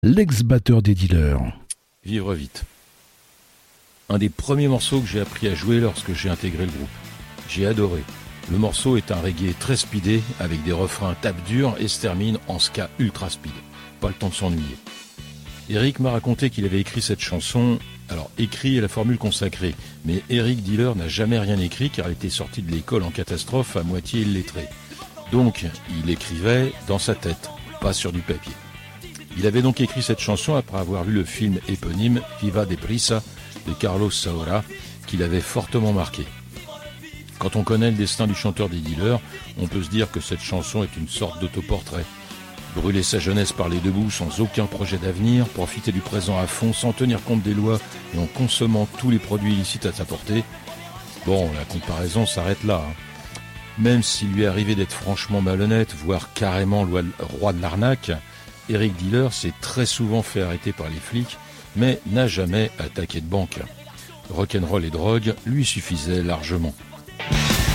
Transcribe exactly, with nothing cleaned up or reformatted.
l'ex-batteur des Dealers. Vivre vite. Un des premiers morceaux que j'ai appris à jouer lorsque j'ai intégré le groupe. J'ai adoré. Le morceau est un reggae très speedé, avec des refrains tape durs et se termine en ska ultra speed. Pas le temps de s'ennuyer. Eric m'a raconté qu'il avait écrit cette chanson. Alors, écrit est la formule consacrée, mais Eric Dealer n'a jamais rien écrit car il était sorti de l'école en catastrophe à moitié illettré. Donc, il écrivait dans sa tête, pas sur du papier. Il avait donc écrit cette chanson après avoir vu le film éponyme Viva Deprisa de Carlos Saura, qui l'avait fortement marqué. Quand on connaît le destin du chanteur des Dealers, on peut se dire que cette chanson est une sorte d'autoportrait. Brûler sa jeunesse par les deux bouts sans aucun projet d'avenir, profiter du présent à fond sans tenir compte des lois et en consommant tous les produits illicites à sa portée. Bon, la comparaison s'arrête là. Hein. Même s'il lui est arrivé d'être franchement malhonnête, voire carrément roi de l'arnaque, Eric Dealer s'est très souvent fait arrêter par les flics, mais n'a jamais attaqué de banque. Rock'n'roll et drogue lui suffisaient largement.